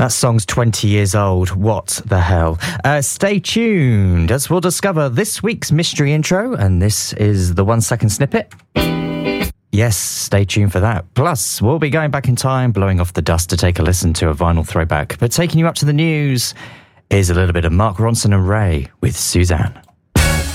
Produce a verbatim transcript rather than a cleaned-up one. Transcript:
That song's twenty years old. What the hell? Uh, stay tuned as we'll discover this week's mystery intro, and this is the one second snippet. Yes, stay tuned for that. Plus, we'll be going back in time, blowing off the dust to take a listen to a vinyl throwback. But taking you up to the news is a little bit of Mark Ronson and Ray with Suzanne.